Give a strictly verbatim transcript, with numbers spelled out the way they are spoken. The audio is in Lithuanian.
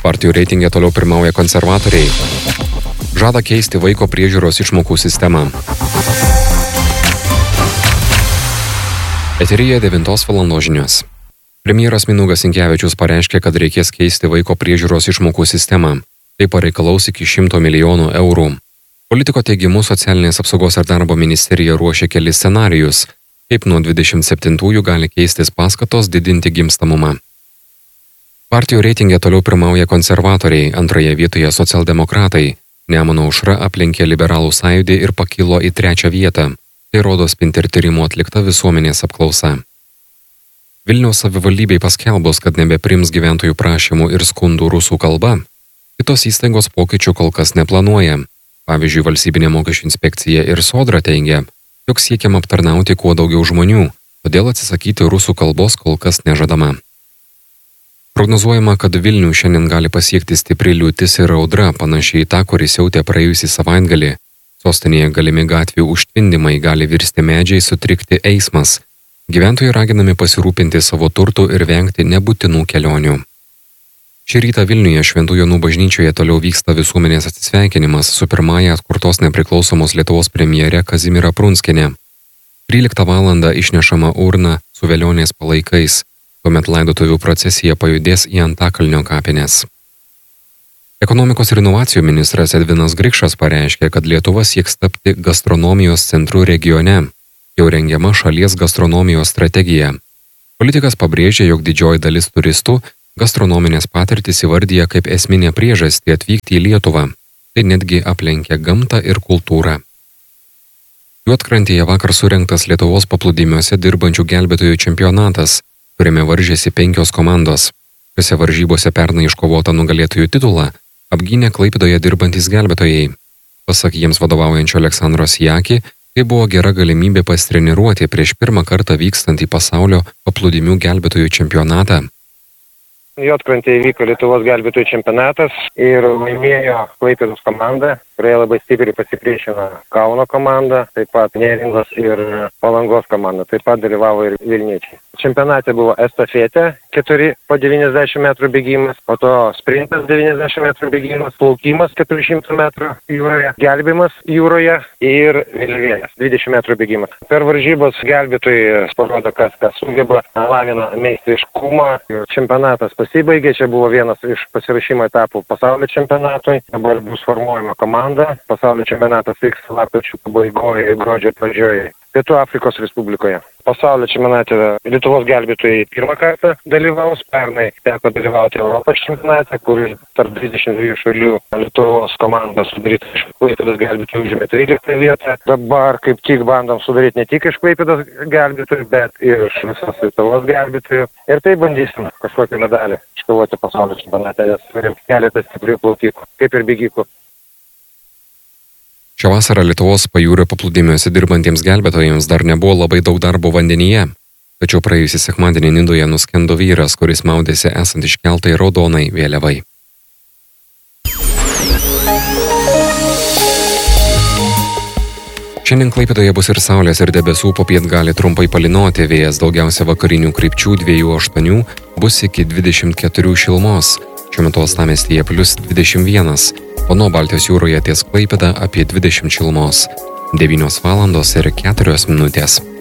Partijų reitinge toliau pirmauja konservatoriai. Žada keisti vaiko priežiūros išmokų sistemą. Eteryje devintos valandos žinios. Premjeras Mindaugas Sinkevičius pareiškė, kad reikės keisti vaiko priežiūros išmokų sistemą. Tai pareikalaus iki šimto milijonų eurų. Politiko teigimu, socialinės apsaugos ir darbo ministerija ruošia kelis scenarijus, kaip nuo dvidešimt septintųjų gali keistis paskatos didinti gimstamumą. Partijų reitinge toliau pirmauja konservatoriai, antroje vietoje socialdemokratai. Nemuno aušra aplenkė liberalų sąjūdį ir pakilo į trečią vietą. Tai rodo Spinter tyrimų atlikta visuomenės apklausa. Vilniaus savivaldybei paskelbus, kad nebeprims gyventojų prašymų ir skundų rusų kalba, kitos įstaigos pokyčių kol kas neplanuoja. Pavyzdžiui, Valstybinė mokesčių inspekcija ir Sodra teigia, jog siekiama aptarnauti kuo daugiau žmonių, todėl atsisakyti rusų kalbos kol kas nežadama. Prognozuojama, kad Vilnių šiandien gali pasiekti stipri liūtis ir audra, panašiai į tą, kuris siautė praėjusį savaitgalį. Sostinėje galimi gatvių užtvindimai, gali virsti medžiai, sutrikti eismas. Gyventojai raginami pasirūpinti savo turtų ir vengti nebūtinų kelionių. Šį rytą Vilniuje Šventų Jonų bažnyčioje toliau vyksta visuomenės atsisveikinimas su pirmąja atkurtos nepriklausomos Lietuvos premjere Kazimiera Prunskiene. tryliktą valandą išnešama urna su velionės palaikais. Tuomet laidotuvių procesija pajudės į Antakalnio kapines. Ekonomikos ir inovacijų ministras Edvinas Grikšas pareiškė, kad Lietuva sieks tapti gastronomijos centru regione. Jau rengiama šalies gastronomijos strategija. Politikas pabrėžė, jog didžioji dalis turistų gastronominės patirtis įvardyja kaip esminę priežastį atvykti į Lietuvą. Tai netgi aplenkia gamtą ir kultūrą. Juodkrantėje vakar surengtas Lietuvos paplūdimiuose dirbančių gelbėtojų čempionatas, kuriame varžėsi penkios komandos. Šiose varžybose pernai iškovotą nugalėtojų titulą apgynė Klaipėdoje dirbantys gelbėtojai. Pasak jiems vadovaujančio Aleksandro Sijaki, tai buvo gera galimybė pasitreniruoti prieš pirmą kartą vykstant į pasaulio paplūdimių gelbėtojų čempionatą. Juodkrantėje vyko Lietuvos gelbėtojų čempionatas ir laimėjo Klaipėdos komanda, kurioje labai stipriai pasipriešino Kauno komanda, taip pat Neringos ir Palangos komanda, taip pat dalyvavo ir vilniečiai. Čempionate buvo estafetė, keturi po devyniasdešimt metrų bėgimas, po to sprintas devyniasdešimt metrų bėgimas, plaukimas keturi šimtai metrų jūroje, gelbėjimas jūroje ir vėliavėlės dvidešimt metrų bėgimas. Per varžybas gelbėtojai parodo, kas kas sugeba, lavina meistriškumą. Čempionatas pasibaigė, čia buvo vienas iš pasiruošimo etapų pasaulio čempionatui. Dabar bus formuojama komanda. Pasaulio čempionatas vyks lapkričio pabaigoje ir gruodžio pradžioje Pietų Afrikos Respublikoje. Pasaulio čempionate Lietuvos gelbėtojai pirmą kartą dalyvaus. Pernai teko dalyvauti Europos čempionate, kur tarp dvidešimt dviejų šalių Lietuvos komanda sudaryta iš Klaipėdos gelbėtojų užėmė tryliktą vietą. Dabar kaip tik bandom sudaryti ne tik iš Klaipėdos gelbėtojų, bet ir iš visos Lietuvos gelbėtojų. Ir tai bandysim kažkokį medalį iškovoti pasaulio čempionate, nes turim keletą stiprių plaukikų, kaip ir bėgikų. Šią vasarą Lietuvos pajūrio paplūdimiuose dirbantiems gelbėtojams dar nebuvo labai daug darbo vandenyje. Tačiau praėjusį sekmadienį Nidoje nuskendo vyras, kuris maudėsi esant iškeltai raudonai vėliavai. Šiandien Klaipėdoje bus ir saulės ir debesų, popiet gali trumpai palynoti, vėjas daugiausia vakarinių krypčių dviejų aštuonių, bus iki dvidešimt keturių šilumos. Šiuo metu uostamiestyje plius dvidešimt vienas, o nuo Baltijos jūroje ties Klaipėda apie dvidešimt šilumos. devynios valandos ir keturios minutės.